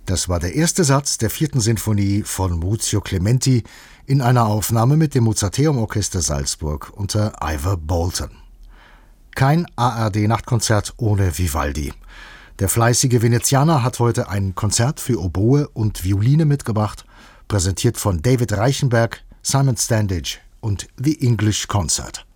Das war der erste Satz der 4. Sinfonie von Muzio Clementi in einer Aufnahme mit dem Mozarteum-Orchester Salzburg unter Ivor Bolton. Kein ARD-Nachtkonzert ohne Vivaldi. Der fleißige Venezianer hat heute ein Konzert für Oboe und Violine mitgebracht, präsentiert von David Reichenberg, Simon Standage und The English Concert.